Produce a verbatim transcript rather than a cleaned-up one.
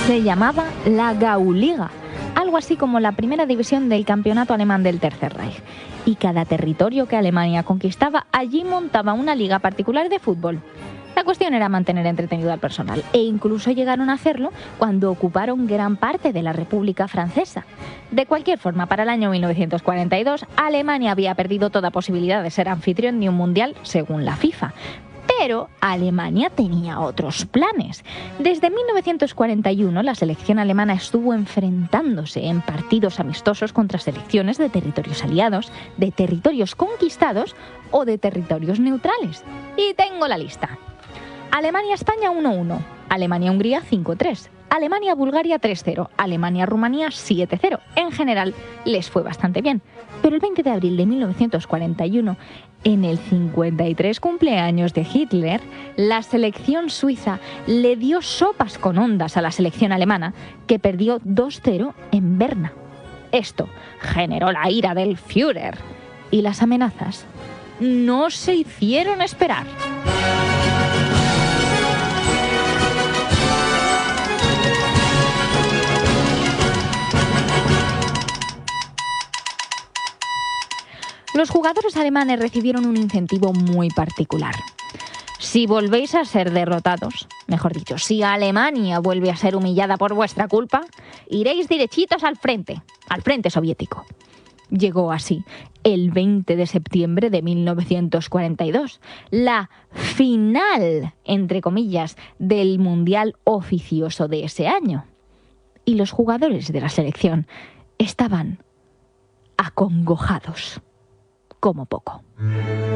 Se llamaba la Gauliga, algo así como la primera división del campeonato alemán del Tercer Reich. Y cada territorio que Alemania conquistaba, allí montaba una liga particular de fútbol. La cuestión era mantener entretenido al personal, e incluso llegaron a hacerlo cuando ocuparon gran parte de la República Francesa. De cualquier forma, para el año mil novecientos cuarenta y dos, Alemania había perdido toda posibilidad de ser anfitrión de un mundial, según la FIFA. Pero Alemania tenía otros planes. Desde mil novecientos cuarenta y uno, la selección alemana estuvo enfrentándose en partidos amistosos contra selecciones de territorios aliados, de territorios conquistados o de territorios neutrales. Y tengo la lista. Alemania-España uno uno, Alemania-Hungría cinco tres, Alemania-Bulgaria tres cero, Alemania-Rumanía siete cero. En general, les fue bastante bien. Pero el veinte de abril de mil novecientos cuarenta y uno, en el cincuenta y tres cumpleaños de Hitler, la selección suiza le dio sopas con ondas a la selección alemana, que perdió dos cero en Berna. Esto generó la ira del Führer, y las amenazas no se hicieron esperar. Los jugadores alemanes recibieron un incentivo muy particular. Si volvéis a ser derrotados, mejor dicho, si Alemania vuelve a ser humillada por vuestra culpa, iréis derechitos al frente, al frente soviético. Llegó así el veinte de septiembre de mil novecientos cuarenta y dos, la final, entre comillas, del mundial oficioso de ese año. Y los jugadores de la selección estaban acongojados. Como poco.